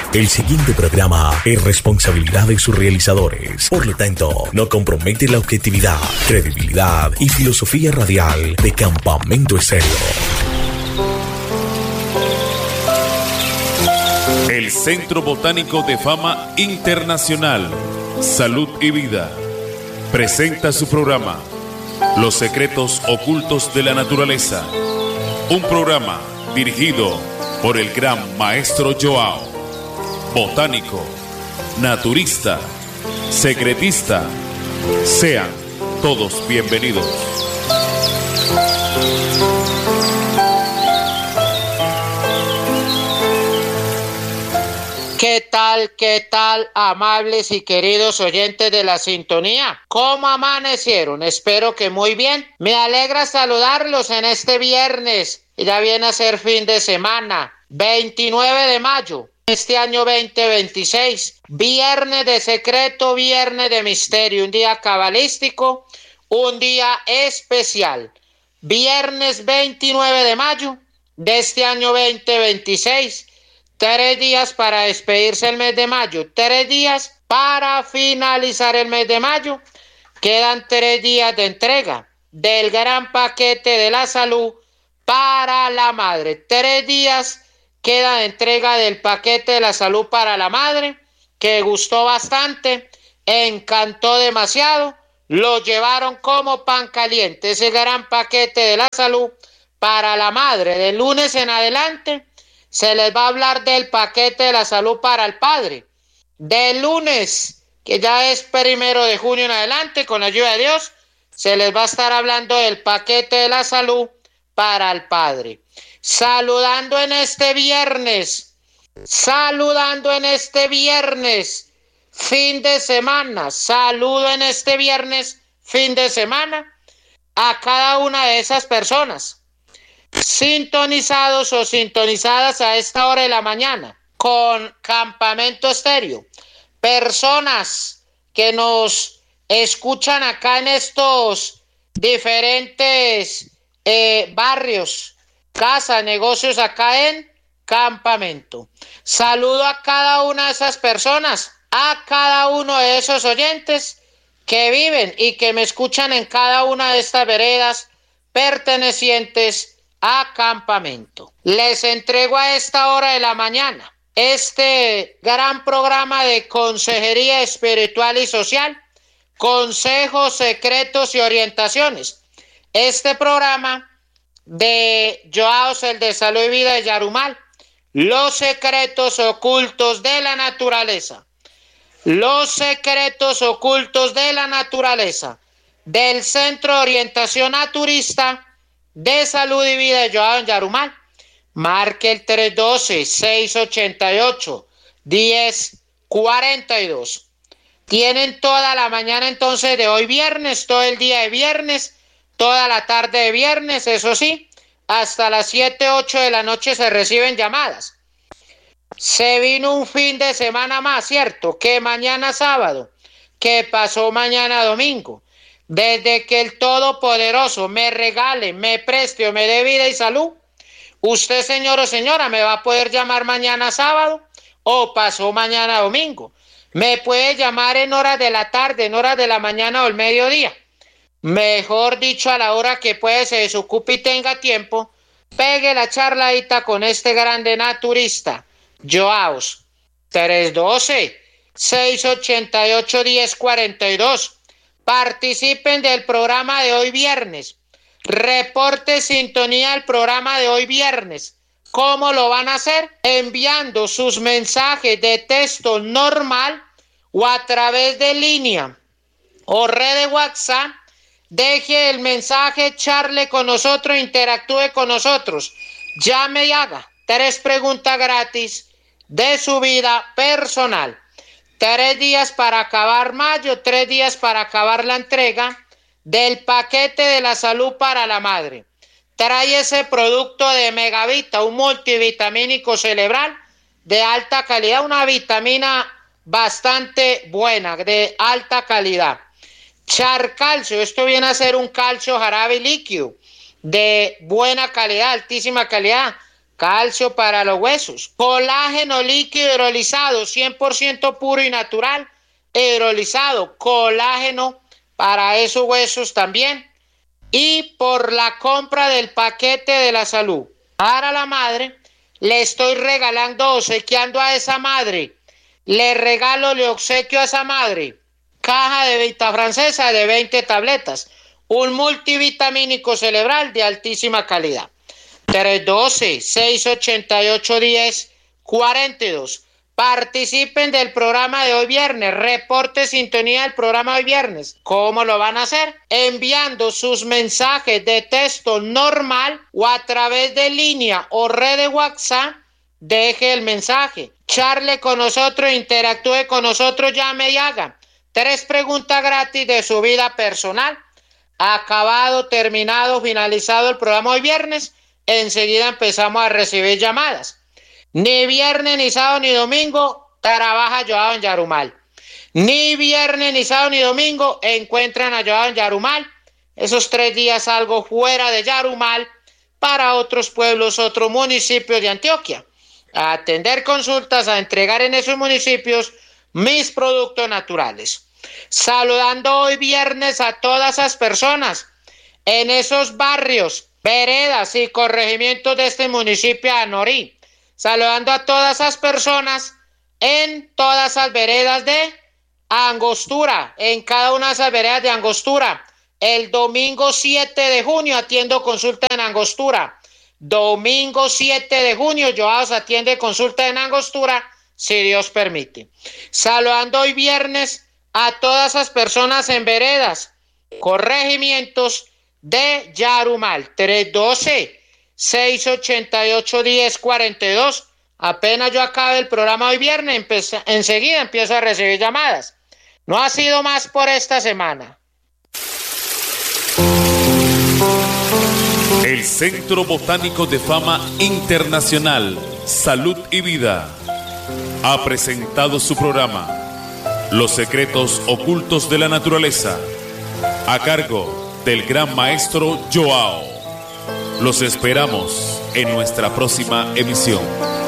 El siguiente programa es responsabilidad de sus realizadores. Por lo tanto, no compromete la objetividad, credibilidad y filosofía radial de Campamento Estéreo. El Centro Botánico de Fama Internacional, Salud y Vida, presenta su programa Los Secretos Ocultos de la Naturaleza. Un programa dirigido por el gran maestro Joao. Botánico, naturista, secretista, sean todos bienvenidos. ¿Qué tal, amables y queridos oyentes de la sintonía? ¿Cómo amanecieron? Espero que muy bien. Me alegra saludarlos en este viernes. Ya viene a ser fin de semana, 29 de mayo. Este año 2026, viernes de secreto, viernes de misterio, un día cabalístico, un día especial. Viernes 29 de mayo de este año 2026, 3 días para despedirse el mes de mayo, 3 días para finalizar el mes de mayo. Quedan 3 días de entrega del gran paquete de la salud para la madre. 3 días queda de entrega del paquete de la salud para la madre, que gustó bastante, encantó demasiado, lo llevaron como pan caliente, ese gran paquete de la salud para la madre. De lunes en adelante se les va a hablar del paquete de la salud para el padre. De lunes, que ya es 1 de junio en adelante, con la ayuda de Dios, se les va a estar hablando del paquete de la salud para el padre. Saludando en este viernes, fin de semana, saludo en este viernes, fin de semana, a cada una de esas personas, sintonizados o sintonizadas a esta hora de la mañana, con Campamento Estéreo, personas que nos escuchan acá en estos diferentes barrios, casa, negocios acá en Campamento. Saludo a cada una de esas personas, a cada uno de esos oyentes que viven y que me escuchan en cada una de estas veredas pertenecientes a Campamento. Les entrego a esta hora de la mañana este gran programa de consejería espiritual y social, consejos, secretos y orientaciones. Este programa de Joao, el de Salud y Vida de Yarumal, los secretos ocultos de la naturaleza, los secretos ocultos de la naturaleza, del Centro de Orientación Naturista de Salud y Vida de Joao en Yarumal. Marque el 312-688-1042. Tienen toda la mañana entonces de hoy viernes, todo el día de viernes, toda la tarde de viernes, eso sí, hasta las 7, 8 de la noche se reciben llamadas. Se vino un fin de semana más, ¿cierto? Que mañana sábado, que pasó mañana domingo. Desde que el Todopoderoso me regale, me preste o me dé vida y salud, usted, señor o señora, me va a poder llamar mañana sábado o pasó mañana domingo. Me puede llamar en horas de la tarde, en horas de la mañana o el mediodía. Mejor dicho, a la hora que puede se desocupe y tenga tiempo, pegue la charladita con este grande naturista, Joao. 312-688-1042. Participen del programa de hoy viernes. Reporte sintonía al programa de hoy viernes. ¿Cómo lo van a hacer? Enviando sus mensajes de texto normal o a través de línea o red de WhatsApp. Deje el mensaje, charle con nosotros, interactúe con nosotros. Llame y haga 3 preguntas gratis de su vida personal. 3 días para acabar mayo, 3 días para acabar la entrega del paquete de la salud para la madre. Trae ese producto de Megavita, un multivitamínico cerebral de alta calidad, una vitamina bastante buena, de alta calidad. Charcalcio, esto viene a ser un calcio jarabe líquido de buena calidad, altísima calidad, calcio para los huesos, colágeno líquido hidrolizado, 100% puro y natural, hidrolizado, colágeno para esos huesos también. Y por la compra del paquete de la salud para la madre, le estoy regalando, obsequiando a esa madre, le obsequio a esa madre, caja de Vita Francesa de 20 tabletas, un multivitamínico cerebral de altísima calidad. 312-688-1042. Participen del programa de hoy viernes. Reporte sintonía del programa de hoy viernes. ¿Cómo lo van a hacer? Enviando sus mensajes de texto normal o a través de línea o red de WhatsApp. Deje el mensaje, charle con nosotros, interactúe con nosotros, llame y haga 3 preguntas gratis de su vida personal. Acabado, terminado, finalizado el programa hoy viernes, enseguida empezamos a recibir llamadas. Ni viernes, ni sábado, ni domingo trabaja Joao en Yarumal. Ni viernes, ni sábado, ni domingo encuentran a Joao en Yarumal. Esos 3 días salgo fuera de Yarumal para otros pueblos, otros municipios de Antioquia, a atender consultas, a entregar en esos municipios mis productos naturales. Saludando hoy viernes a todas esas personas en esos barrios, veredas y corregimientos de este municipio de Anorí. Saludando a todas esas personas en todas esas veredas de Angostura, en cada una de esas veredas de Angostura. El domingo 7 de junio atiendo consulta en Angostura. Domingo 7 de junio Joao atiende consulta en Angostura, si Dios permite. Saludando hoy viernes a todas esas personas en veredas, corregimientos de Yarumal. 312-688-1042. Apenas yo acabe el programa hoy viernes, enseguida empiezo a recibir llamadas. No ha sido más por esta semana. El Centro Botánico de Fama Internacional, Salud y Vida, ha presentado su programa Los secretos ocultos de la naturaleza, a cargo del gran maestro Joao. Los esperamos en nuestra próxima emisión.